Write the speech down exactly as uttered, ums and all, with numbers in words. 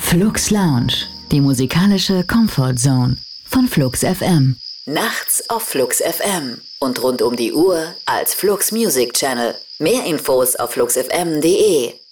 Flux Lounge, die musikalische Comfort Zone von Flux F M. Nachts auf Flux F M und rund um die Uhr als Flux Music Channel. Mehr Infos auf flux f m punkt d e.